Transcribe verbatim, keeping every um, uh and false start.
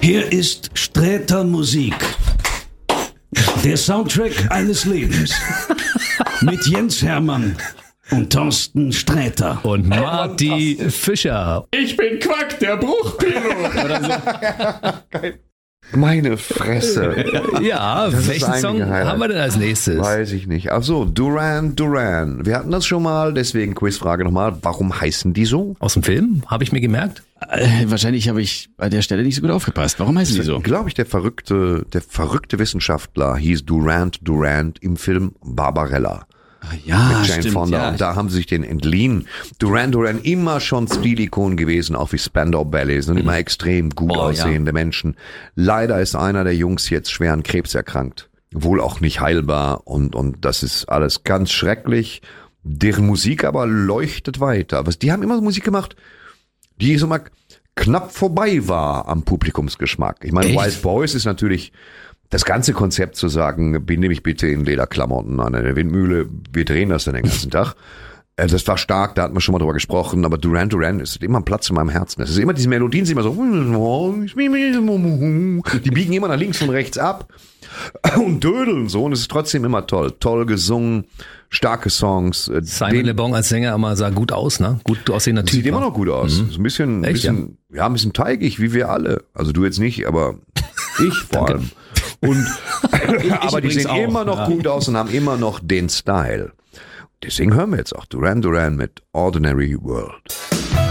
Hier ist Sträter Musik. Der Soundtrack eines Lebens. Mit Jens Hermann und Thorsten Sträter. Und Marty Fischer. Ich bin Quack, der Bruchpilot. Oder so. Geil. Meine Fresse. Ja, Das welchen Song Highlight. haben wir denn als nächstes? Weiß ich nicht. Ach so, Duran Duran. Wir hatten das schon mal, deswegen Quizfrage nochmal. Warum heißen die so? Aus dem Film, habe ich mir gemerkt. Äh, wahrscheinlich habe ich bei der Stelle nicht so gut aufgepasst. Warum heißen die so? Glaube ich, der verrückte, der verrückte Wissenschaftler hieß Durant Durant im Film Barbarella. Ah, ja, Mit Jane stimmt, Fonda. ja. Und da haben sie sich den entliehen. Duran Duran immer schon Stilikon gewesen, auch wie Spandau Ballet. Sind immer extrem gut Oh, aussehende ja. Menschen. Leider ist einer der Jungs jetzt schwer an Krebs erkrankt. Wohl auch nicht heilbar. Und, und das ist alles ganz schrecklich. Deren Musik aber leuchtet weiter. Aber die haben immer Musik gemacht, die so mal knapp vorbei war am Publikumsgeschmack. Ich meine, Echt? Wild Boys ist natürlich das ganze Konzept zu sagen, binde mich bitte in Lederklamotten an eine Windmühle, wir drehen das dann den ganzen Tag. Äh, Das war stark, da hat man schon mal drüber gesprochen, aber Duran Duran ist immer ein Platz in meinem Herzen. Es ist immer diese Melodien, sind immer so, die biegen immer nach links und rechts ab und dödeln so und es ist trotzdem immer toll. Toll gesungen, starke Songs. äh, Simon den- Le Bon als Sänger immer sah gut aus, ne? Gut aussehender Typ. Sieht immer wa? noch gut aus. Mhm. Ist ein bisschen, ein Echt, bisschen, ja? ein bisschen teigig, wie wir alle. Also du jetzt nicht, aber ich vor allem. Und, aber die übrigens sehen auch, immer noch ja. gut aus und haben immer noch den Style. Deswegen hören wir jetzt auch Duran Duran mit Ordinary World.